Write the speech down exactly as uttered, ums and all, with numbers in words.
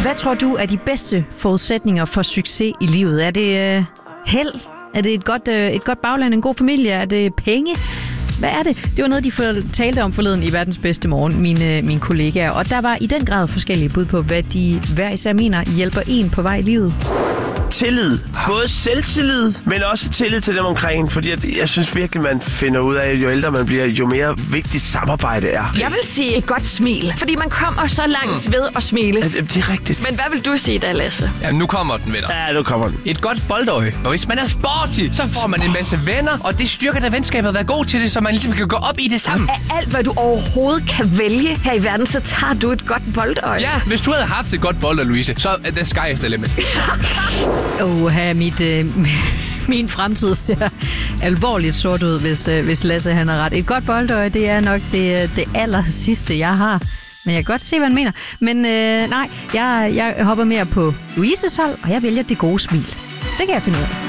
Hvad tror du er de bedste forudsætninger for succes i livet? Er det øh, held? Er det et godt, øh, et godt bagland, en god familie? Er det penge? Hvad er det? Det var noget, de talte om forleden i Verdens Bedste Morgen, mine, mine kollegaer. Og der var i den grad forskellige bud på, hvad de hver især mener hjælper en på vej i livet. Tillid. Både selvtillid, men også tillid til dem omkring. Fordi jeg, jeg synes virkelig, man finder ud af, at jo ældre man bliver, jo mere vigtigt samarbejde er. Jeg vil sige et godt smil. Fordi man kommer så langt ved at smile. Ja, det er rigtigt. Men hvad vil du sige da, Lasse? Jamen, nu kommer den, venner. Ja, nu kommer den. Et godt boldøje. Og hvis man er sporty, så får man en masse venner. Og det styrker da venskabet at være god til det, så man ligesom kan gå op i det sammen. Af alt, hvad du overhovedet kan vælge her i verden, så tager du et godt boldøje. Ja, hvis du havde haft et godt boldøje, Louise, så er det sky is the limit. Åh, her mit, øh, min fremtid ser alvorligt sort ud, hvis, øh, hvis Lasse han har ret. Et godt boldøje, det er nok det, det aller sidste, jeg har. Men jeg kan godt se, hvad han mener. Men øh, nej, jeg, jeg hopper mere på Louises hold, og jeg vælger det gode smil. Det kan jeg finde ud af.